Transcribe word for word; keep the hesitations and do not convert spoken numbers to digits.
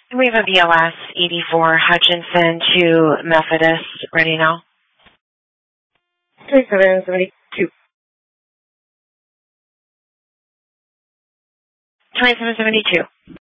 We have a B L S eighty-four Hutchinson to Methodist ready now. twenty-seven seventy-two. twenty-seven seventy-two.